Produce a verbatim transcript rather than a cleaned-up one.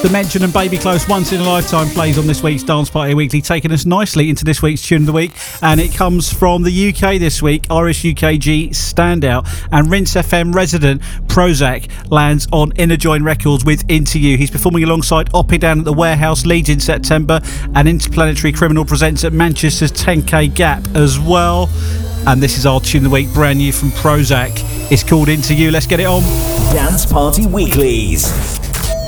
The Mention and Baby Close Once in a Lifetime plays on this week's Dance Party Weekly, taking us nicely into this week's Tune of the Week, and it comes from the U K this week. Irish U K G standout and Rinse F M resident Prozac lands on Inner Join Records with Into You. He's performing alongside Oppie down at the Warehouse Leeds in September, and Interplanetary Criminal presents at Manchester's ten K Gap as well. And this is our Tune of the Week, brand new from Prozac. It's called Into You. Let's get it on. Dance Party Weeklies.